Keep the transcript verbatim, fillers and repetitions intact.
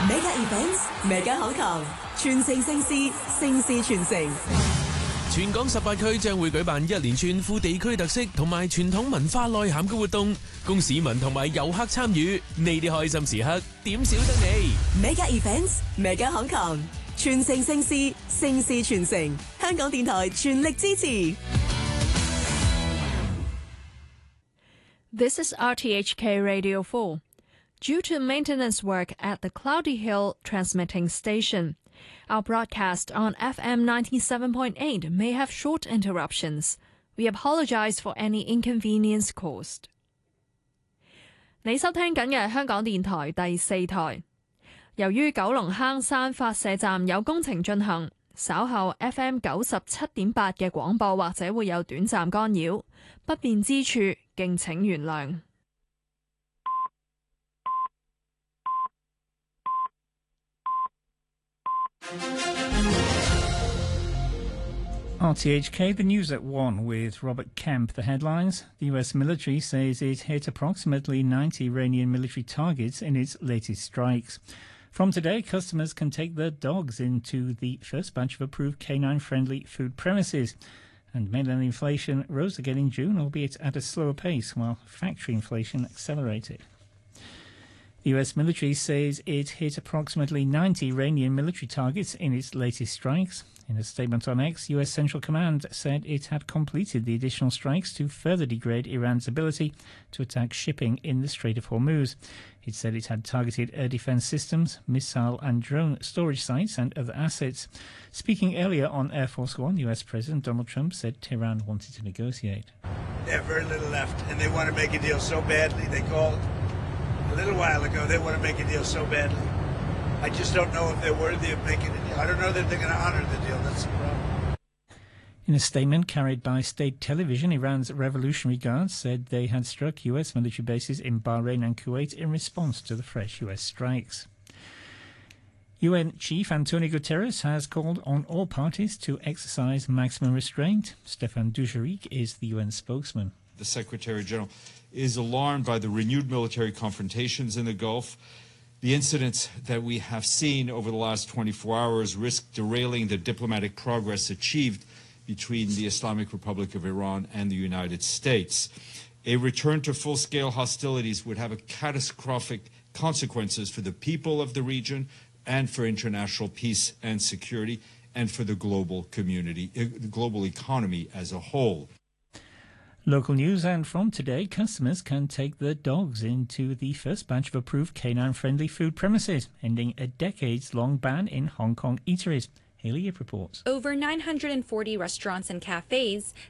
Mega Events、Mega 口球，全城盛事，盛事傳承。 全港十八區將會舉辦一連串富地區特色同埋傳統文化內涵嘅活動，供市民同埋遊客參與。呢啲開心時刻點少得你 ？Mega Events、Mega 口球，全城盛事，盛事傳承。香港電台全力支持。 This is R T H K Radio four. Due to maintenance work at the Cloudy Hill transmitting station, our broadcast on F M ninety-seven point eight may have short interruptions. We apologize for any inconvenience caused. 你收聽緊嘅香港電台第四台。由於九龍坑山發射站有工程進行，稍後 F M 九十七點八嘅廣播或者會有短暫干擾，不便之處敬請原諒。 R T H K, the news at one with Robert Kemp. The headlines. The U S military says it hit approximately ninety Iranian military targets in its latest strikes. From today, customers can take their dogs into the first batch of approved canine-friendly food premises. And mainland inflation rose again in June, albeit at a slower pace, while factory inflation accelerated. The U S military says it hit approximately ninety Iranian military targets in its latest strikes. In a statement on X, U S Central Command said it had completed the additional strikes to further degrade Iran's ability to attack shipping in the Strait of Hormuz. It said it had targeted air defense systems, missile and drone storage sites and other assets. Speaking earlier on Air Force One, U S President Donald Trump said Tehran wanted to negotiate. They have very little left, and they want to make a deal so badly. They called a little while ago. They want to make a deal so badly. I just don't know if they're worthy of making a deal. I don't know that they're going to honor the deal. That's the problem. In a statement carried by state television, Iran's Revolutionary Guards said they had struck U S military bases in Bahrain and Kuwait in response to the fresh U S strikes. U N Chief Antonio Guterres has called on all parties to exercise maximum restraint. Stefan Dujarric is the U N spokesman. The Secretary General is alarmed by the renewed military confrontations in the Gulf. The incidents that we have seen over the last twenty-four hours risk derailing the diplomatic progress achieved between the Islamic Republic of Iran and the United States. A return to full-scale hostilities would have a catastrophic consequences for the people of the region and for international peace and security and for the global community, the global economy as a whole. Local news, and from today, customers can take their dogs into the first batch of approved canine-friendly food premises, ending a decades-long ban in Hong Kong eateries. Haley Yip reports. Over nine hundred forty restaurants and cafes